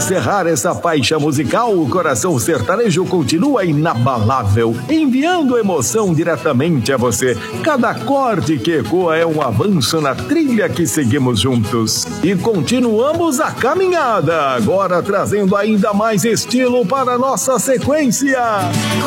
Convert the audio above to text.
encerrar essa faixa musical, o Coração Sertanejo continua inabalável, enviando emoção diretamente a você. Cada acorde que ecoa é um avanço na trilha que seguimos juntos. E continuamos a caminhada, agora trazendo ainda mais estilo para a nossa sequência.